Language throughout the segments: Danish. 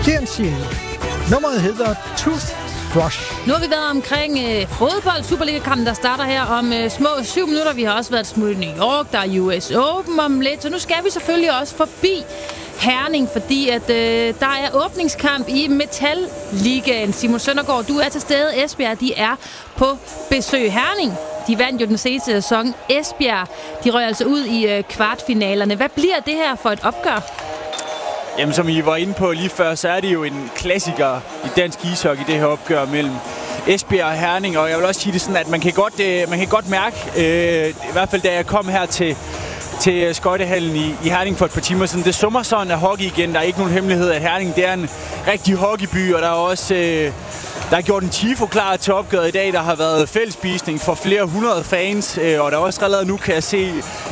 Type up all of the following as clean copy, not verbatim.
DNC. Nummeret hedder Toothbrush. Nu har vi været omkring fodbold, Superliga-kampen, der starter her om små 7 minutter. Vi har også været smut i New York, der er US Open om lidt. Så nu skal vi selvfølgelig også forbi Herning, fordi at der er åbningskamp i Metal-ligaen. Simon Søndergaard, du er til stede. Esbjerg, de er på besøg. Herning, de vandt jo den seneste sæson. Esbjerg, de røg altså ud i kvartfinalerne. Hvad bliver det her for et opgør? Jamen, som I var inde på lige før, så er det jo en klassiker i dansk ishockey, det her opgør mellem Esbjerg og Herning. Og jeg vil også sige det sådan, at man kan godt mærke, i hvert fald da jeg kom her til skøjtehallen i Herning for et par timer siden. Det summer sådan af hockey igen. Der er ikke nogen hemmelighed, at Herning det er en rigtig hockeyby, og der er også der er gjort en tifo klar til opgøret i dag. Der har været fællesspisning for flere hundrede fans, og der er også allerede nu, kan jeg se,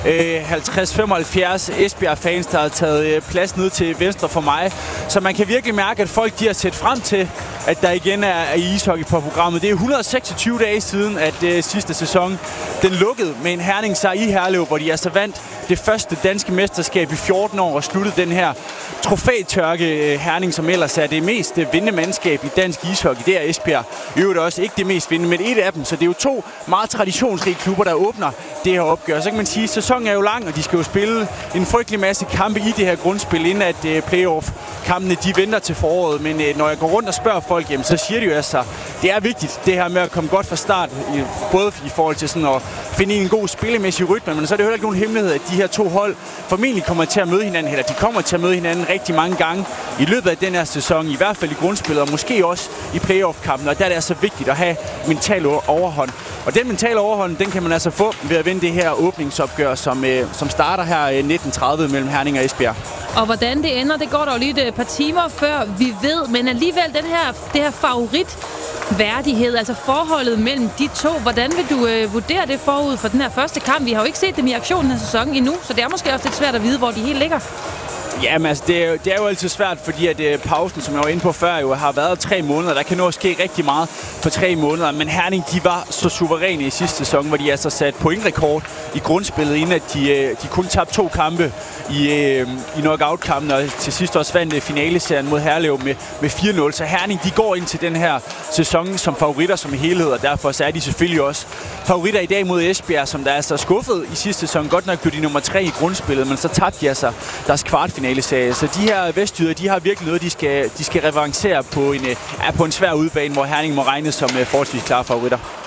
50-75 Esbjerg-fans, der har taget plads ned til venstre for mig. Så man kan virkelig mærke, at folk de har set frem til, at der igen er ishockey på programmet. Det er 126 dage siden, at sidste sæson den lukkede med en Herning sejr i Herlev, hvor de altså vandt det første danske mesterskab i 14 år og sluttede den her trofætørke. Herning, som ellers er det mest vindende mandskab i dansk ishockey. Det er Esbjerg. I øvrigt også ikke det mest vindende, men et af dem. Så det er jo 2 meget traditionsrige klubber, der åbner det her opgør. Så kan man sige, at sæsonen er jo lang, og de skal jo spille en frygtelig masse kampe i det her grundspil, inden at playoff-kampene de venter til foråret. Men når jeg går rundt og spørger folk, jamen, så siger de jo altså, det er vigtigt, det her med at komme godt fra start, både i forhold til sådan at finde en god spillemæssig rytme, men så er det jo heller ikke nogen hemmelighed, at de her 2 hold formentlig kommer til at møde hinanden, eller de kommer til at møde hinanden rigtig mange gange i løbet af den her sæson, i hvert fald i grundspillet, og måske også i playoff-kampen, og der er det altså vigtigt at have mental overhånd. Og den mentale overhånd, den kan man altså få ved at vinde det her åbningsopgør, som starter her 19:30 mellem Herning og Esbjerg. Og hvordan det ender, det går der jo lige et par timer før vi ved, men alligevel det her favoritværdighed, altså forholdet mellem de 2, hvordan vil du vurdere det forud for den her første kamp? Vi har jo ikke set dem i aktion den her sæson endnu, så det er måske også lidt svært at vide, hvor de helt ligger. Jamen altså, det er jo altid svært, fordi at pausen, som jeg var inde på før, jo har været 3 måneder. Der kan nå at ske rigtig meget på 3 måneder, men Herning, de var så suveræne i sidste sæson, hvor de altså satte pointrekord i grundspillet, inden at de kun tabte 2 kampe i knockout-kampen, og til sidst også vandt finaleserien mod Herlev med 4-0. Så Herning, de går ind til den her sæson som favoritter som helhed, og derfor så er de selvfølgelig også favoritter i dag mod Esbjerg, som der er så skuffet i sidste sæson. Godt nok blev de nummer 3 i grundspillet, men så tabte de altså deres kvartfinaleserie. Så de her vestjyder, de har virkelig noget, de skal revancere på en svær udbane, hvor Herning må regnes som forholdsvis klare favoritter.